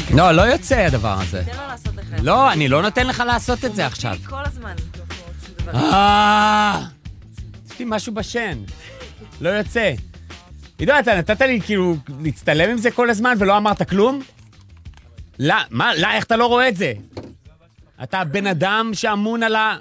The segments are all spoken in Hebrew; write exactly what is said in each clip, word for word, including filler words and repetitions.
לא, לא יוצא הדבר הזה. תן לו לעשות לך. לא, אני לא נותן לך לעשות את זה עכשיו. כל הזמן. אה, יש לי משהו בשן. לא יוצא. עידו, אתה נתת לי כאילו להצטלם עם זה כל הזמן ולא אמרת כלום? לא, מה, לא, איך אתה לא רואה את זה? אתה בן אדם שאמון על ה...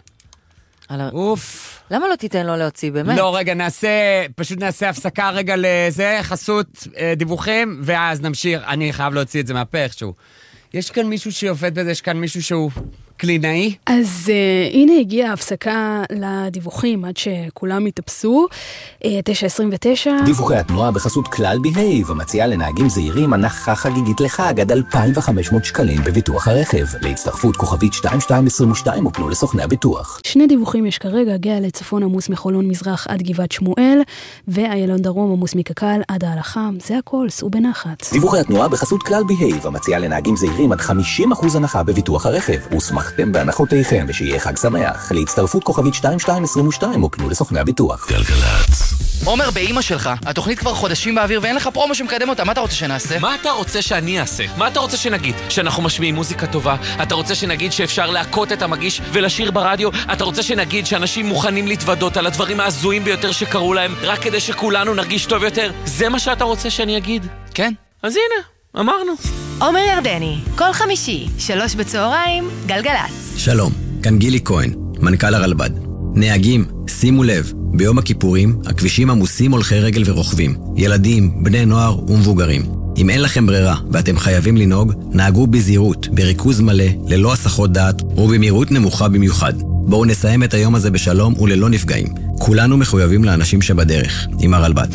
אוף. למה לא תיתן לו להוציא, באמת? לא, רגע, נעשה, פשוט נעשה הפסקה רגע לזה, חסות, דיווחים, ואז נמשיך. אני חייב להוציא את זה מהפה איכשהו. יש כאן מישהו שעובד בזה, יש כאן מישהו שהוא קלינאי? אז uh, הנה הגיעה הפסקה לדיווחים עד שכולם יתאפסו. uh, תשע עשרים ותשע. דיווחי התנועה בחסות כלל בהייב, המציעה לנהגים זהירים הנחה חגיגית לחג עד אלפיים וחמש מאות שקלים בביטוח הרכב. להצטרפות כוכבית שתיים שתיים עשרים ושתיים ופנו לסוכני הביטוח. שני דיווחים יש כרגע, גאה לצפון עמוס מחולון מזרח עד גבעת שמואל, ואיילון דרום עמוס מקקל עד ההלכה. זה הכל, סעו בנחת. דיווחי התנועה בחסות כלל בהייב, המציעה לנהגים זהירים עד חמישים אחוז הנחה בביטוח הרכב. ושמחתם בהנחותיכם ושיהיה חג שמח. להצטרפות כוכבית שתיים שתיים עשרים ושתיים ופנו לסוכני הביטוח. גלגלצ. עומר, באמא שלך, התוכנית כבר חודשים באוויר ואין לך פרומו שמקדם אותה, מה אתה רוצה שנעשה? מה אתה רוצה שאני אעשה? מה אתה רוצה שנגיד? שאנחנו משמיעים מוזיקה טובה? אתה רוצה שנגיד שאפשר להקות את המגיש ולשיר ברדיו? אתה רוצה שנגיד שאנשים מוכנים להתוודות על הדברים העזויים ביותר שקרו להם רק כדי שכולנו נרגיש טוב יותר? זה מה שאתה רוצה שאני אגיד? כן. אז הנה, אמרנו. עומר ירדני, כל חמישי, שלוש בצהריים, גלגלץ. שלום, כאן גילי כהן, מנכ"ל הרלב"ד. נהגים, שימו לב, ביום הכיפורים הכבישים עמוסים הולכי רגל ורוכבים, ילדים, בני נוער ומבוגרים. אם אין לכם ברירה ואתם חייבים לנהוג, נהגו בזהירות, בריכוז מלא, ללא הסחות דעת ובמהירות נמוכה במיוחד. בואו נסיים את היום הזה בשלום וללא נפגעים. כולנו מחויבים לאנשים שבדרך, עם הרלב"ד.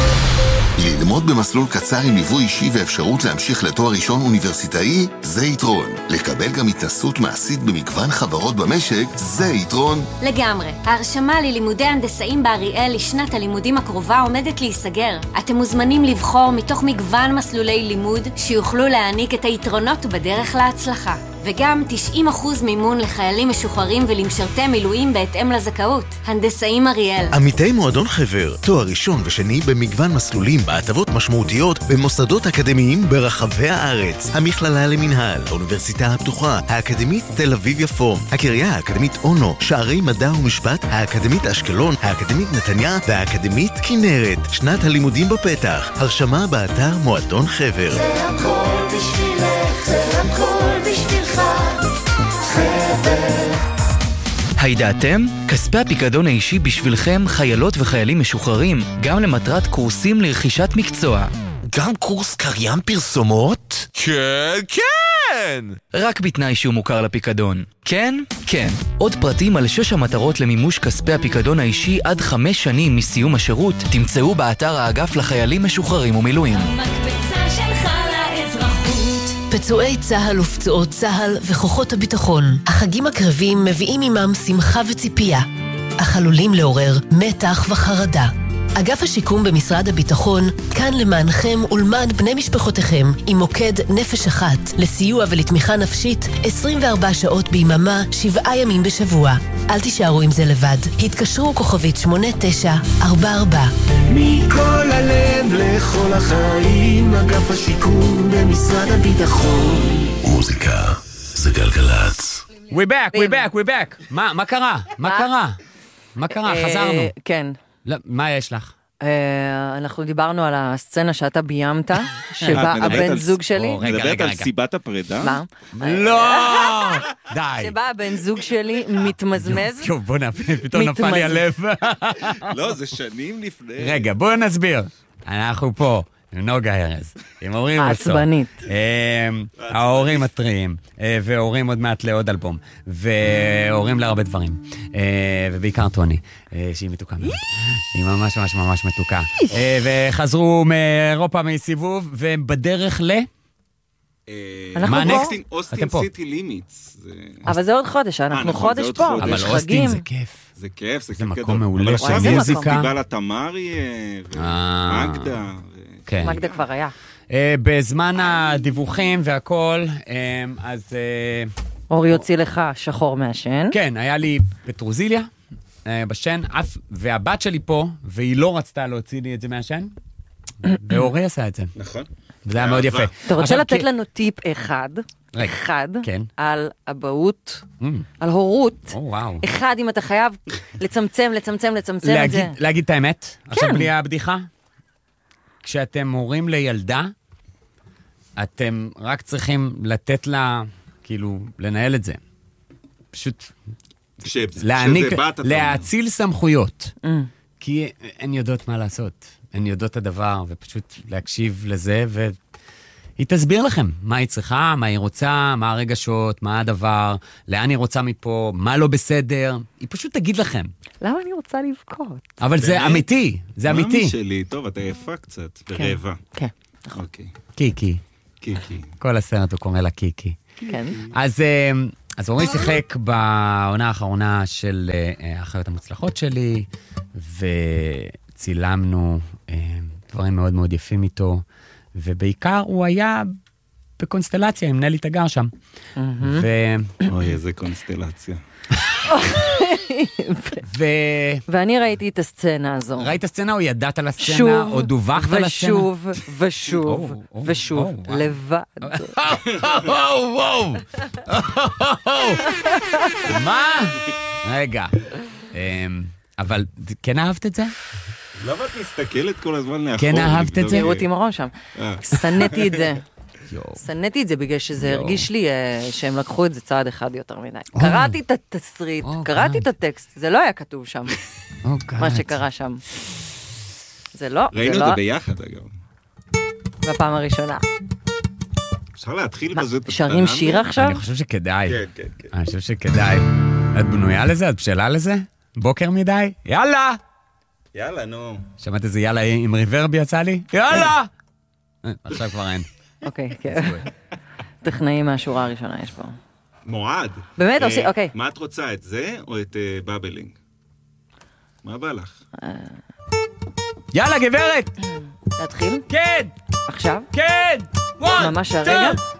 ללמוד במסלול קצר עם ליווי אישי ואפשרות להמשיך לתואר ראשון אוניברסיטאי, זה יתרון. לקבל גם התנסות מעשית במגוון חברות במשק, זה יתרון. לגמרי. ההרשמה ללימודי הנדסאים באריאל לשנת הלימודים הקרובה עומדת להיסגר. אתם מוזמנים לבחור מתוך מגוון מסלולי לימוד שיוכלו להעניק את היתרונות בדרך להצלחה. וגם תשעים אחוז מימון לחיילים משוחררים ולמשרתי מילואים בהתאם לזכאות. הנדסאים אריאל. עמיתי מועדון חבר, תואר ראשון ושני במגוון מסלולים בהטבות משמעותיות במוסדות אקדמיים ברחבי הארץ. המכללה למנהל, האוניברסיטה הפתוחה, האקדמית תל אביב יפו, הקריה האקדמית אונו, שערי מדע ומשפט, האקדמית אשקלון, האקדמית נתניה והאקדמית כנרת. שנת הלימודים בפתח. הרשמה באתר מועדון חבר. זה הכל בשבילך, זה הכל בשבילך. הידעתם? כספי הפיקדון האישי בשבילכם חיילות וחיילים משוחררים, גם למטרת קורסים לרכישת מקצוע. גם קורס קריין פרסומות? כן, כן! רק בתנאי שהוא מוכר לפיקדון. כן? כן. עוד פרטים על שש המטרות למימוש כספי הפיקדון האישי עד חמש שנים מסיום השירות תמצאו באתר האגף לחיילים משוחררים ומילואים. המקפצה שלך לאזרחות. פצועי צהל ופצועות צהל וכוחות הביטחון. החגים הקרבים מביאים עמם שמחה וציפייה, אך עלולים לעורר מתח וחרדה. אגף השיקום במשרד הביטחון כאן למענכם ולמען בני משפחותיכם עם מוקד נפש אחת לסיוע ולתמיכה נפשית עשרים וארבע שעות ביממה, שבעה ימים בשבוע. אל תישארו עם זה לבד. התקשרו כוכבית שמונה תשע ארבע ארבע. מכל הלב לכל החיים, אגף השיקום במשרד הביטחון. מוזיקה זה גלגלץ. We back, we back, we back. מה, מה קרה? מה קרה? מה קרה? חזרנו. כן. מה יש לך? אנחנו דיברנו על הסצנה שאתה ביימת, שבה הבן זוג שלי... מדברת על סיבת הפרידה? מה? לא! די. שבה הבן זוג שלי מתמזמז. טוב, בוא נפל, פתאום נפל לי הלב. לא, זה שנים לפני. רגע, בוא נסביר. אנחנו פה. נוגה הרז, עם הורים בסוף. עצבנית. ההורים מטריים, והורים עוד מעט לעוד אלבום, והורים להרבה דברים, ובעיקר טוני, שהיא מתוקה מאוד. היא ממש ממש ממש מתוקה. וחזרו מאירופה מסיבוב, והם בדרך ל... אנחנו פה? אוסטין סיטי לימיטס. אבל זה עוד חודש, אנחנו חודש פה. אבל אוסטין זה כיף. זה כיף, זה כיף גדול. זה מקום מעולה. אבל עכשיו זה פסטיבל התמרי, ומגדה. מגדה כבר היה. בזמן הדיווחים והכל, אז... אורי יוציא לך שחור מהשן. כן, היה לי פטרוזיליה בשן, והבת שלי פה, והיא לא רצתה להוציא לי את זה מהשן, ואורי עשה את זה. נכון. וזה היה מאוד יפה. אתה רוצה עכשיו, לתת כי- לנו טיפ אחד, רגע, אחד, כן. על אבהות, Mm. על הורות, או, וואו. אחד אם אתה חייב לצמצם, לצמצם, לצמצם את זה. להגיד, להגיד את האמת, עכשיו כן. בלי הבדיחה, כשאתם הורים לילדה, אתם רק צריכים לתת לה, כאילו, לנהל את זה. פשוט להעניק, להאציל סמכויות. Mm. כי הן יודעות מה לעשות. הן יודעות את הדבר, ופשוט להקשיב לזה, והיא תסביר לכם מה היא צריכה, מה היא רוצה, מה הרגשות, מה הדבר, לאן היא רוצה מפה, מה לא בסדר. היא פשוט תגיד לכם. למה אני רוצה לבכות? אבל זה אמיתי, זה אמיתי. מאמי שלי, טוב, אתה יפה קצת, ורעבה. כן. אוקיי. קיקי. קיקי. כל הסרט הוא קורא לה קיקי. כן. אז, אה, אז אורי שיחק בעונה האחרונה של אה, האחיות המוצלחות שלי, וצילמנו אה, דברים מאוד מאוד יפים איתו, ובעיקר הוא היה בקונסטלציה עם נלי תגר שם. ו... אוי, איזה קונסטלציה. ו... ואני ראיתי את הסצנה הזו. ראית הסצנה או ידעת על הסצנה? שוב, או דווחת על הסצנה? ושוב, ושוב, ושוב, לבד. וואו, וואו. מה? רגע. אבל כן אהבת את זה? למה את מסתכלת כל הזמן לאחור? כן אהבת את זה? נראו אותי עם הראש שם. סניתי את זה. סניתי את זה בגלל שזה הרגיש לי שהם לקחו את זה צעד אחד יותר מדי. קראתי את התסריט, קראתי את הטקסט, זה לא היה כתוב שם. מה שקרה שם. זה לא, זה לא. ראינו את זה ביחד, אגב. בפעם הראשונה. אפשר להתחיל בזה את שרים הקטנה? שיר עכשיו? אני חושב שכדאי. כן, כן, כן. אני חושב שכדאי. את בנויה לזה? את בשלה לזה? בוקר מדי? יאללה! יאללה, נו. שמעת איזה יאללה עם ריברב יצא לי? יאללה! עכשיו כבר אין. אוקיי, כן. טכנאים מהשורה הראשונה יש פה. מועד. באמת? עושים, אוקיי. מה את רוצה, את זה או את בבלינג? מה בא לך? יאללה, גברת! להתחיל? כן! עכשיו? כן! ממש הרגע?